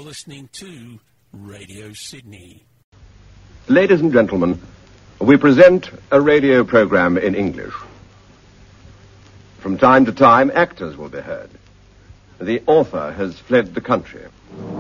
listening to Radio Sydney. Ladies and gentlemen, we present a radio program in English. From time to time, actors will be heard. The author has fled the country.